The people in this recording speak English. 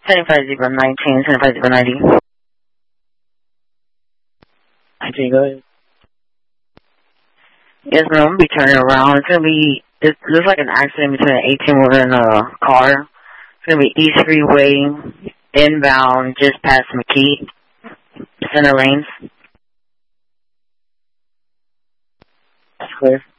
75019, 75090. Okay, go ahead. Yes, ma'am, I'm going to be turning around. It's going to be, it looks like an accident between an 18-wheeler and a car. It's going to be East Freeway, inbound, just past McKee, center lanes. That's clear.